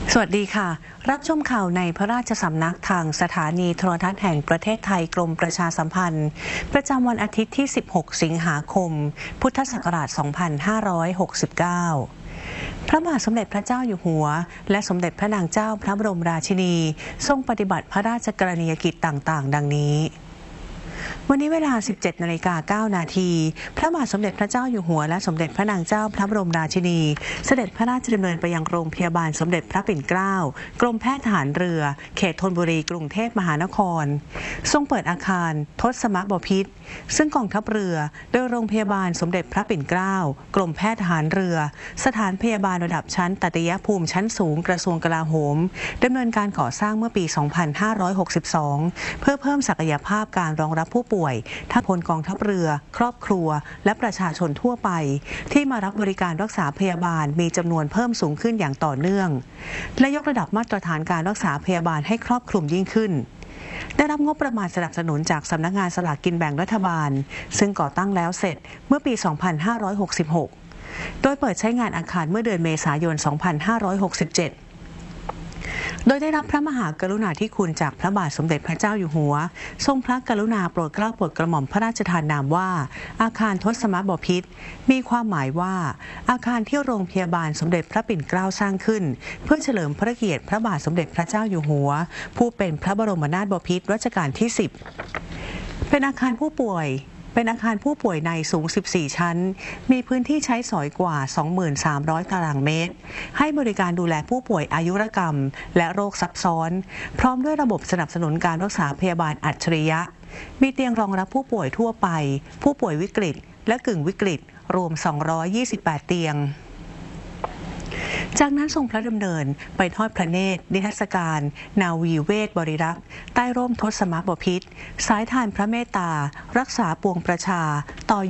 สวัสดีค่ะรับชมข่าวในพระราชสำนักทางสถานีโทรทัศน์แห่งประเทศไทยกรมประชาสัมพันธ์ประจำวันอาทิตย์ที่ 16 สิงหาคม พุทธศักราช 2569 พระบาทสมเด็จพระเจ้าอยู่หัวและสมเด็จพระนางเจ้าพระบรมราชินีทรงปฏิบัติพระราชกรณียกิจต่างๆ ดังนี้วันนี้เวลา 17:09 น.พระบาทสมเด็จพระเจ้าอยู่หัวและสมเด็จพระนางเจ้าพระบรมราชินีเสด็จพระราชดำเนินไปยังโรงพยาบาลสมเด็จพระปิ่นเกล้ากรมแพทย์ทหารเรือเขตธนบุรีกรุงเทพมหานครทรงเปิดอาคารทศมบพิตรซึ่งกองทัพเรือโดยโรงพยาบาลสมเด็จพระปิ่นเกล้ากรมแพทย์ทหารเรือสถานพยาบาลระดับชั้นตติยภูมิชั้นสูงกระทรวงกลาโหมดำเนินการก่อสร้างเมื่อปี 2562 เพื่อเพิ่มศักยภาพการรองรับผู้ป่วยทั้งพลกองทัพเรือครอบครัวและประชาชนทั่วไปที่มารับบริการรักษาพยาบาลมีจำนวนเพิ่มสูงขึ้นอย่างต่อเนื่องและยกระดับมาตรฐานการรักษาพยาบาลให้ครอบคลุมยิ่งขึ้นได้รับงบประมาณสนับสนุนจากสำนักงานสลากกินแบ่งรัฐบาลซึ่งก่อตั้งแล้วเสร็จเมื่อปี 2566 โดยเปิดใช้งานอาคารเมื่อเดือนเมษายน 2567โดยได้รับพระมหากรุณาธิคุณจากพระบาทสมเด็จพระเจ้าอยู่หัวทรงพระกรุณาโปรดเกล้าโปรดกระหม่อมพระราชทานนามว่าอาคารทศมบพิตรมีความหมายว่าอาคารที่โรงพยาบาลสมเด็จพระปิ่นเกล้าสร้างขึ้นเพื่อเฉลิมพระเกียรติพระบาทสมเด็จพระเจ้าอยู่หัวผู้เป็นพระบรมนาถบพิตรรัชกาลที่ 10เป็นอาคารผู้ป่วยในสูง 14 ชั้นมีพื้นที่ใช้สอยกว่า 23,000 ตารางเมตรให้บริการดูแลผู้ป่วยอายุรกรรมและโรคซับซ้อนพร้อมด้วยระบบสนับสนุนการรักษาพยาบาลอัจฉริยะมีเตียงรองรับผู้ป่วยทั่วไปผู้ป่วยวิกฤตและกึ่งวิกฤตรวม 228 เตียงจากนั้นทรงพระดำเนินไปทอดพระเนตรนิทรรศการนาวีเวทบริรักษ์ใต้ร่มทศมบพิตรสายทานพระเมตตารักษาปวงประชาต่อ